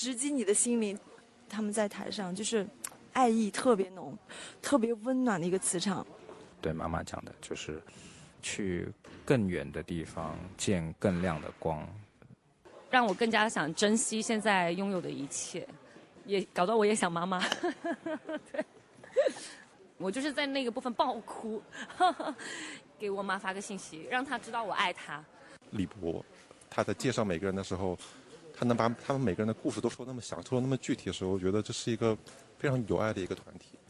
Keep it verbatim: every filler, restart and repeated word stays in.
直击你的心灵。他们在台上就是爱意特别浓，特别温暖的一个磁场。 对妈妈讲的就是去更远的地方见更亮的光， 让我更加想珍惜现在拥有的一切，也搞得我也想妈妈。对，我就是在那个部分爆哭，给我妈发个信息，让她知道我爱她。 李博他在介绍每个人的时候，他能把他们每个人的故事都说那么详，说那么具体的时候，我觉得这是一个非常有爱的一个团体。